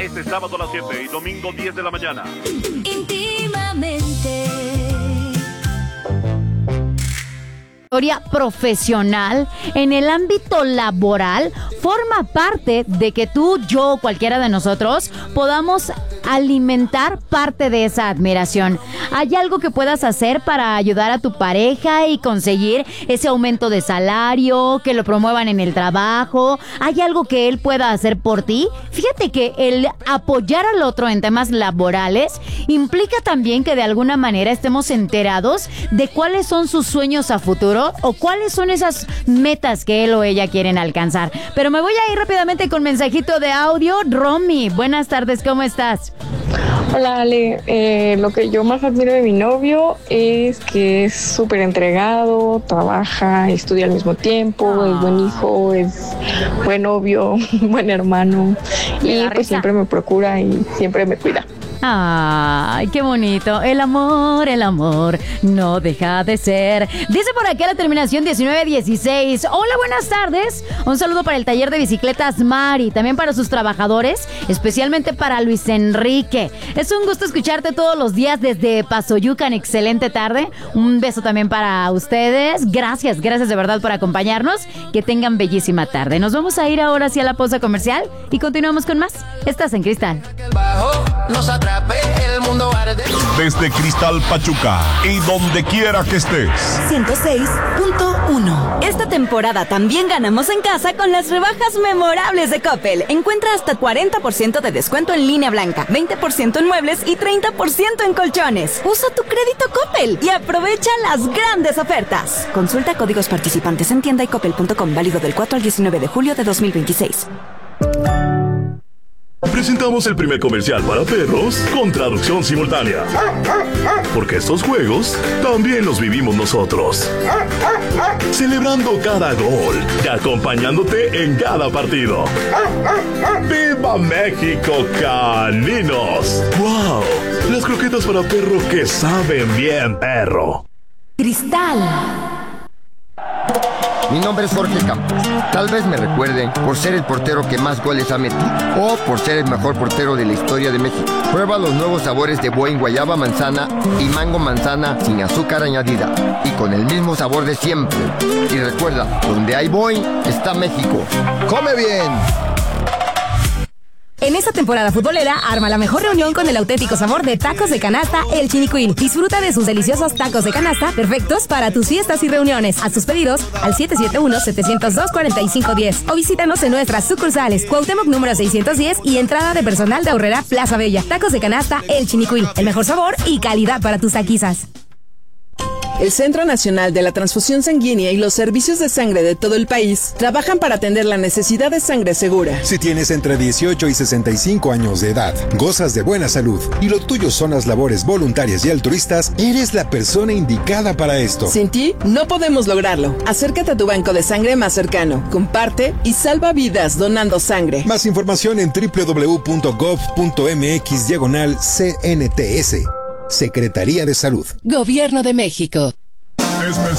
Este sábado a las 7 y domingo 10 de la mañana. Íntimamente. Profesional en el ámbito laboral forma parte de que tú, yo, cualquiera de nosotros podamos alimentar parte de esa admiración. ¿Hay algo que puedas hacer para ayudar a tu pareja y conseguir ese aumento de salario, que lo promuevan en el trabajo? ¿Hay algo que él pueda hacer por ti? Fíjate que el apoyar al otro en temas laborales implica también que de alguna manera estemos enterados de cuáles son sus sueños a futuro o cuáles son esas metas que él o ella quieren alcanzar. Pero me voy a ir rápidamente con mensajito de audio. Romy, buenas tardes, ¿cómo estás? Hola Ale, lo que yo más admiro de mi novio es que es súper entregado, trabaja, estudia al mismo tiempo, es buen hijo, es buen novio, buen hermano y pues siempre me procura y siempre me cuida. Ay, qué bonito. El amor no deja de ser. Dice por aquí la terminación 1916. Hola, buenas tardes. Un saludo para el taller de bicicletas Mari, también para sus trabajadores, especialmente para Luis Enrique. Es un gusto escucharte todos los días desde Pasoyucan. Excelente tarde. Un beso también para ustedes. Gracias de verdad por acompañarnos. Que tengan bellísima tarde. Nos vamos a ir ahora hacia la pausa comercial y continuamos con más. Estás en Cristal. Desde Cristal Pachuca y donde quiera que estés. 106.1. Esta temporada también ganamos en casa con las rebajas memorables de Coppel. Encuentra hasta 40% de descuento en línea blanca, 20% en muebles y 30% en colchones. Usa tu crédito Coppel y aprovecha las grandes ofertas. Consulta códigos participantes en tienda y coppel.com, válido del 4 al 19 de julio de 2026. Presentamos el primer comercial para perros con traducción simultánea. Porque estos juegos también los vivimos nosotros. Celebrando cada gol y acompañándote en cada partido. ¡Viva México, caninos! ¡Wow! Las croquetas para perro que saben bien, perro. Cristal. Mi nombre es Jorge Campos. Tal vez me recuerden por ser el portero que más goles ha metido o por ser el mejor portero de la historia de México. Prueba los nuevos sabores de Boing guayaba manzana y mango manzana sin azúcar añadida y con el mismo sabor de siempre. Y recuerda, donde hay Boing está México. ¡Come bien! En esta temporada futbolera, arma la mejor reunión con el auténtico sabor de tacos de canasta El Chinicuil. Disfruta de sus deliciosos tacos de canasta, perfectos para tus fiestas y reuniones. Haz tus pedidos al 771-702-4510 o visítanos en nuestras sucursales Cuauhtémoc número 610 y entrada de personal de Aurrera Plaza Bella. Tacos de canasta El Chinicuil, el mejor sabor y calidad para tus taquizas. El Centro Nacional de la Transfusión Sanguínea y los servicios de sangre de todo el país trabajan para atender la necesidad de sangre segura. Si tienes entre 18 y 65 años de edad, gozas de buena salud y lo tuyo son las labores voluntarias y altruistas, eres la persona indicada para esto. Sin ti, no podemos lograrlo. Acércate a tu banco de sangre más cercano, comparte y salva vidas donando sangre. Más información en www.gov.mx/CNTS. Secretaría de Salud. Gobierno de México. Especial